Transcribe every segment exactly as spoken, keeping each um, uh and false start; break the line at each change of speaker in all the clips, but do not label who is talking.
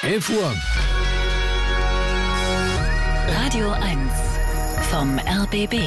elf Uhr.
Radio eins vom R B B.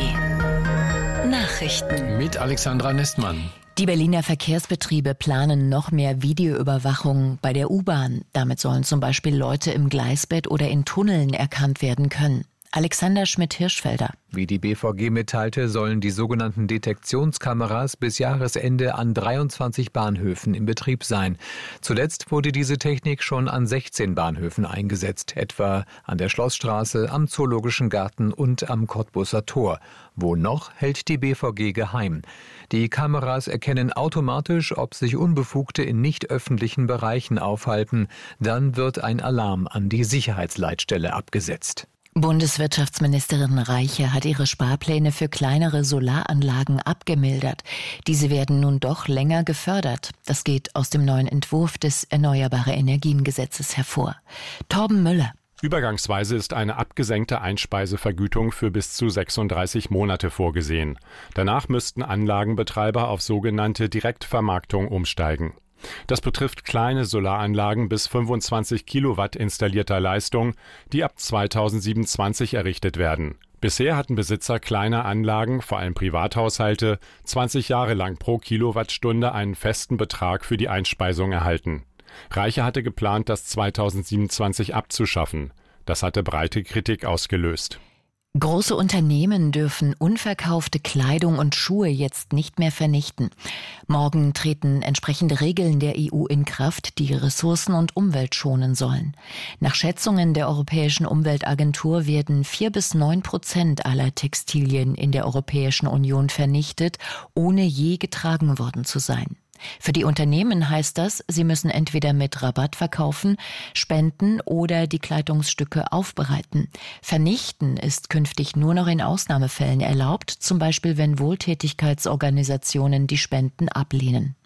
Nachrichten.
Mit Alexandra Nestmann.
Die Berliner Verkehrsbetriebe planen noch mehr Videoüberwachung bei der U-Bahn. Damit sollen zum Beispiel Leute im Gleisbett oder in Tunneln erkannt werden können. Alexander Schmidt-Hirschfelder.
Wie die B V G mitteilte, sollen die sogenannten Detektionskameras bis Jahresende an dreiundzwanzig Bahnhöfen in Betrieb sein. Zuletzt wurde diese Technik schon an sechzehn Bahnhöfen eingesetzt, etwa an der Schlossstraße, am Zoologischen Garten und am Cottbuser Tor. Wo noch, hält die B V G geheim. Die Kameras erkennen automatisch, ob sich Unbefugte in nicht öffentlichen Bereichen aufhalten. Dann wird ein Alarm an die Sicherheitsleitstelle abgesetzt.
Bundeswirtschaftsministerin Reiche hat ihre Sparpläne für kleinere Solaranlagen abgemildert. Diese werden nun doch länger gefördert. Das geht aus dem neuen Entwurf des Erneuerbare-Energien-Gesetzes hervor. Torben Müller.
Übergangsweise ist eine abgesenkte Einspeisevergütung für bis zu sechsunddreißig Monate vorgesehen. Danach müssten Anlagenbetreiber auf sogenannte Direktvermarktung umsteigen. Das betrifft kleine Solaranlagen bis fünfundzwanzig Kilowatt installierter Leistung, die ab zweitausendsiebenundzwanzig errichtet werden. Bisher hatten Besitzer kleiner Anlagen, vor allem Privathaushalte, zwanzig Jahre lang pro Kilowattstunde einen festen Betrag für die Einspeisung erhalten. Reiche hatte geplant, das zweitausendsiebenundzwanzig abzuschaffen. Das hatte breite Kritik ausgelöst.
Große Unternehmen dürfen unverkaufte Kleidung und Schuhe jetzt nicht mehr vernichten. Morgen treten entsprechende Regeln der E U in Kraft, die Ressourcen und Umwelt schonen sollen. Nach Schätzungen der Europäischen Umweltagentur werden vier bis neun Prozent aller Textilien in der Europäischen Union vernichtet, ohne je getragen worden zu sein. Für die Unternehmen heißt das, sie müssen entweder mit Rabatt verkaufen, spenden oder die Kleidungsstücke aufbereiten. Vernichten ist künftig nur noch in Ausnahmefällen erlaubt, zum Beispiel wenn Wohltätigkeitsorganisationen die Spenden ablehnen.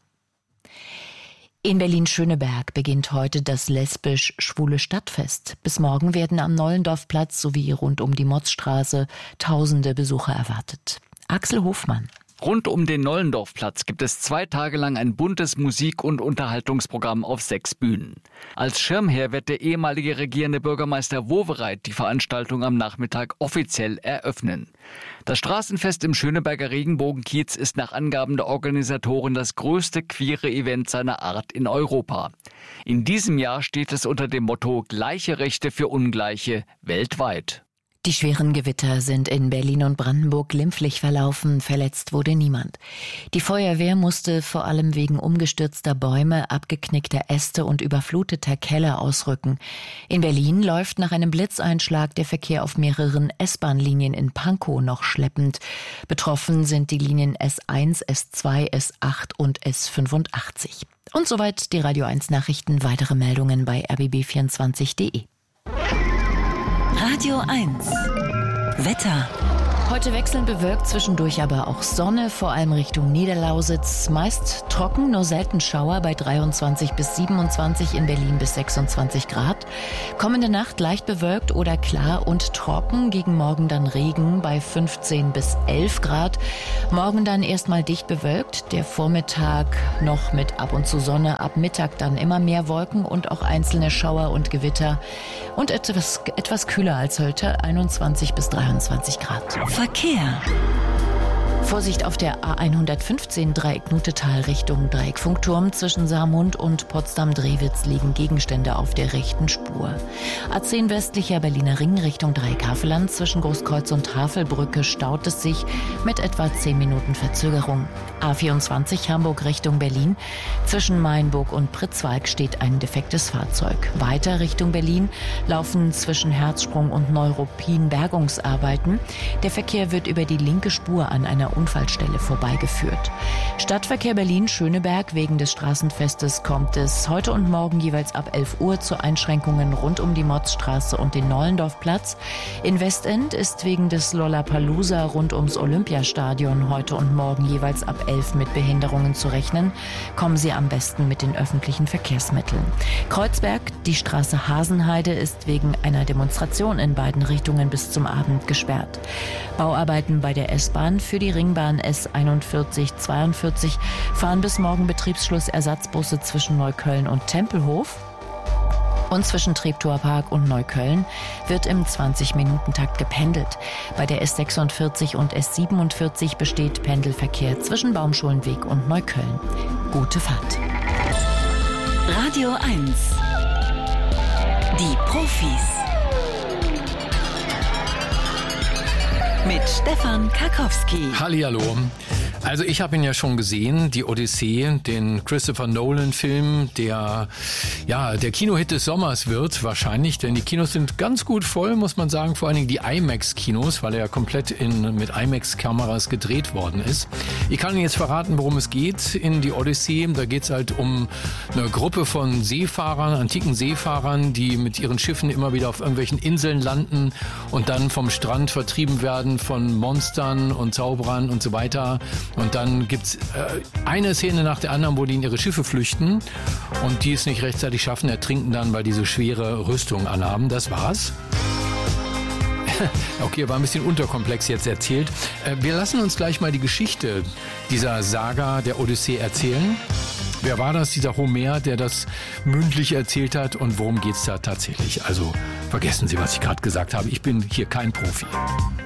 In Berlin-Schöneberg beginnt heute das lesbisch-schwule Stadtfest. Bis morgen werden am Nollendorfplatz sowie rund um die Motzstraße tausende Besucher erwartet. Axel Hofmann.
Rund um den Nollendorfplatz gibt es zwei Tage lang ein buntes Musik- und Unterhaltungsprogramm auf sechs Bühnen. Als Schirmherr wird der ehemalige regierende Bürgermeister Wowereit die Veranstaltung am Nachmittag offiziell eröffnen. Das Straßenfest im Schöneberger Regenbogenkiez ist nach Angaben der Organisatoren das größte queere Event seiner Art in Europa. In diesem Jahr steht es unter dem Motto Gleiche Rechte für Ungleiche weltweit.
Die schweren Gewitter sind in Berlin und Brandenburg glimpflich verlaufen, verletzt wurde niemand. Die Feuerwehr musste vor allem wegen umgestürzter Bäume, abgeknickter Äste und überfluteter Keller ausrücken. In Berlin läuft nach einem Blitzeinschlag der Verkehr auf mehreren S-Bahn-Linien in Pankow noch schleppend. Betroffen sind die Linien S eins, S zwei, S acht und S fünfundachtzig. Und soweit die Radio eins Nachrichten. Weitere Meldungen bei r b b vierundzwanzig punkt d e.
Radio eins. Wetter.
Heute wechselnd bewölkt, zwischendurch aber auch Sonne, vor allem Richtung Niederlausitz. Meist trocken, nur selten Schauer bei dreiundzwanzig bis siebenundzwanzig, in Berlin bis sechsundzwanzig Grad. Kommende Nacht leicht bewölkt oder klar und trocken, gegen Morgen dann Regen bei fünfzehn bis elf Grad. Morgen dann erstmal dicht bewölkt, der Vormittag noch mit ab und zu Sonne, ab Mittag dann immer mehr Wolken und auch einzelne Schauer und Gewitter. Und etwas, etwas kühler als heute, einundzwanzig bis dreiundzwanzig Grad.
Verkehr.
Vorsicht auf der A hundertfünfzehn Dreieck Nutetal Richtung Dreieck Funkturm. Zwischen Saarmund und Potsdam-Drewitz liegen Gegenstände auf der rechten Spur. A zehn westlicher Berliner Ring Richtung Dreieck Havelland. Zwischen Großkreuz und Havelbrücke staut es sich mit etwa zehn Minuten Verzögerung. A vierundzwanzig Hamburg Richtung Berlin. Zwischen Mainburg und Pritzwalk steht ein defektes Fahrzeug. Weiter Richtung Berlin laufen zwischen Herzsprung und Neuruppin Bergungsarbeiten. Der Verkehr wird über die linke Spur an einer Unfallstelle vorbeigeführt. Stadtverkehr Berlin-Schöneberg. Wegen des Straßenfestes kommt es heute und morgen jeweils ab elf Uhr zu Einschränkungen rund um die Motzstraße und den Nollendorfplatz. In Westend ist wegen des Lollapalooza rund ums Olympiastadion heute und morgen jeweils ab elf mit Behinderungen zu rechnen. Kommen Sie am besten mit den öffentlichen Verkehrsmitteln. Kreuzberg, die Straße Hasenheide, ist wegen einer Demonstration in beiden Richtungen bis zum Abend gesperrt. Bauarbeiten bei der S-Bahn für die Ringbahn S einundvierzig zweiundvierzig fahren bis morgen Betriebsschluss Ersatzbusse zwischen Neukölln und Tempelhof. Und zwischen Treptower Park und Neukölln wird im zwanzig-Minuten-Takt gependelt. Bei der S sechsundvierzig und S siebenundvierzig besteht Pendelverkehr zwischen Baumschulenweg und Neukölln. Gute Fahrt.
Radio eins. Die Profis. Mit Stefan Karkowski.
Hallihallo. Also ich habe ihn ja schon gesehen, die Odyssee, den Christopher Nolan-Film, der ja der Kinohit des Sommers wird wahrscheinlich, denn die Kinos sind ganz gut voll, muss man sagen, vor allen Dingen die IMAX-Kinos, weil er ja komplett in, mit IMAX-Kameras gedreht worden ist. Ich kann Ihnen jetzt verraten, worum es geht in die Odyssee. Da geht es halt um eine Gruppe von Seefahrern, antiken Seefahrern, die mit ihren Schiffen immer wieder auf irgendwelchen Inseln landen und dann vom Strand vertrieben werden von Monstern und Zauberern und so weiter. Und dann gibt's äh, eine Szene nach der anderen, wo die in ihre Schiffe flüchten und die es nicht rechtzeitig schaffen, ertrinken dann, weil die so schwere Rüstung anhaben. Das war's. Okay, war ein bisschen unterkomplex jetzt erzählt. Äh, wir lassen uns gleich mal die Geschichte dieser Saga der Odyssee erzählen. Wer war das, dieser Homer, der das mündlich erzählt hat und worum geht's da tatsächlich? Also vergessen Sie, was ich gerade gesagt habe. Ich bin hier kein Profi.